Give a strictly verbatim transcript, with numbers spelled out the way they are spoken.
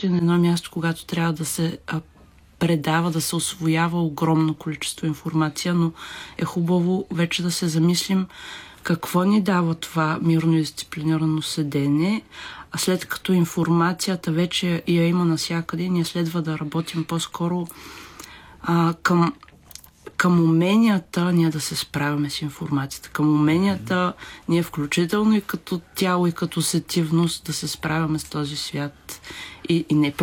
работи на едно място, когато трябва да се а, предава, да се освоява огромно количество информация, но е хубаво вече да се замислим какво ни дава това мирно и дисциплинирано седене, а след като информацията вече я има навсякъде, ние следва да работим по-скоро а, към, към уменията ние да се справяме с информацията, към уменията ние включително и като тяло, и като сетивност да се справяме с този свят и, и не